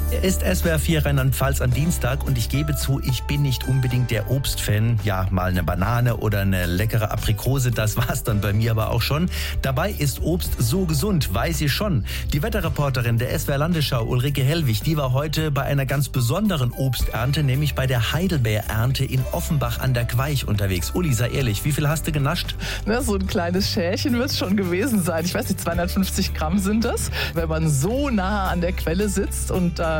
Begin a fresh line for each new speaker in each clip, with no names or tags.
Ist SWR 4 Rheinland-Pfalz am Dienstag und ich gebe zu, ich bin nicht unbedingt der Obstfan. Ja, mal eine Banane oder eine leckere Aprikose, das war's dann bei mir aber auch schon. Dabei ist Obst so gesund, weiß ich schon. Die Wetterreporterin der SWR Landesschau, Ulrike Hellwig, die war heute bei einer ganz besonderen Obsternte, nämlich bei der Heidelbeerernte in Offenbach an der Queich unterwegs. Uli, sei ehrlich, wie viel hast du nascht?
Na, so ein kleines Schälchen wird es schon gewesen sein. Ich weiß nicht, 250 Gramm sind das, wenn man so nah an der Quelle sitzt und da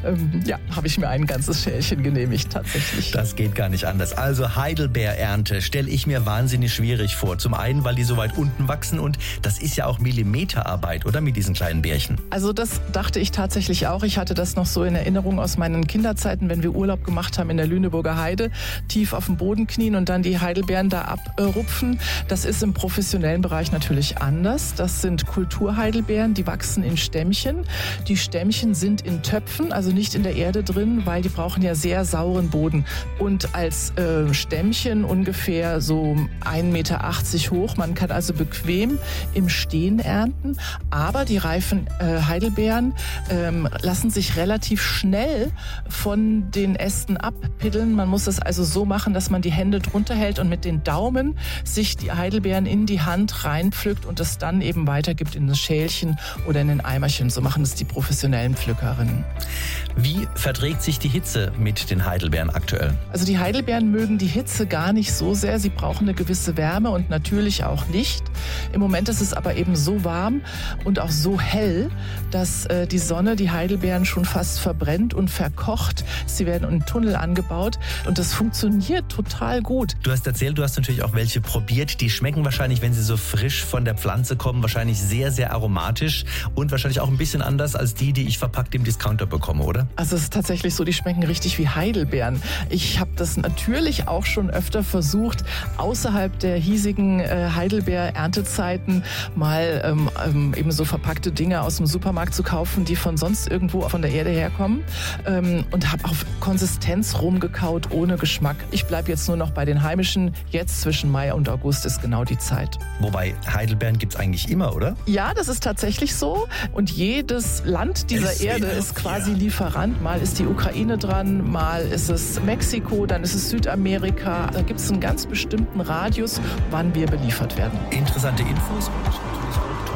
habe ich mir ein ganzes Schälchen genehmigt, tatsächlich.
Das geht gar nicht anders. Also Heidelbeerernte stelle ich mir wahnsinnig schwierig vor. Zum einen, weil die so weit unten wachsen und das ist ja auch Millimeterarbeit, oder, mit diesen kleinen Bärchen?
Also das dachte ich tatsächlich auch. Ich hatte das noch so in Erinnerung aus meinen Kinderzeiten, wenn wir Urlaub gemacht haben in der Lüneburger Heide, tief auf dem Boden knien und dann die Heidelbeeren da abrupfen. Das ist im professionellen Bereich natürlich anders. Das sind Kulturheidelbeeren, die wachsen in Stämmchen. Die Stämmchen sind in Töpfen, also nicht in der Erde drin, weil die brauchen ja sehr sauren Boden. Und als Stämmchen ungefähr so 1,80 Meter hoch. Man kann also bequem im Stehen ernten. Aber die reifen Heidelbeeren lassen sich relativ schnell von den Ästen abpiddeln. Man muss es also so machen, dass man die Hände drunter hält und mit den Daumen sich die Heidelbeeren in die Hand reinpflückt und es dann eben weitergibt in ein Schälchen oder in ein Eimerchen. So machen es die professionellen Pflückerinnen.
Wie verträgt sich die Hitze mit den Heidelbeeren aktuell?
Also die Heidelbeeren mögen die Hitze gar nicht so sehr. Sie brauchen eine gewisse Wärme und natürlich auch Licht. Im Moment ist es aber eben so warm und auch so hell, dass die Sonne die Heidelbeeren schon fast verbrennt und verkocht. Sie werden in Tunnel angebaut und das funktioniert total gut.
Du hast erzählt, du hast natürlich auch welche probiert. Die schmecken wahrscheinlich, wenn sie so frisch von der Pflanze kommen, wahrscheinlich sehr, sehr aromatisch und wahrscheinlich auch ein bisschen anders als die ich verpackt im Discounter bekomme, oder?
Also es ist tatsächlich so, die schmecken richtig wie Heidelbeeren. Ich habe das natürlich auch schon öfter versucht, außerhalb der hiesigen Heidelbeer-Erntezeiten mal eben so verpackte Dinge aus dem Supermarkt zu kaufen, die von sonst irgendwo von der Erde herkommen und habe auf Konsistenz rumgekaut ohne Geschmack. Ich bleibe jetzt nur noch bei den heimischen. Jetzt zwischen Mai und August ist genau die Zeit.
Wobei Heidelbeeren gibt es eigentlich immer, oder?
Ja, das ist tatsächlich so. Und jedes Land dieser Erde ist quasi Lieferant. Mal ist die Ukraine dran, mal ist es Mexiko, dann ist es Südamerika. Da gibt es einen ganz bestimmten Radius, wann wir beliefert werden.
Interessante Infos und natürlich auch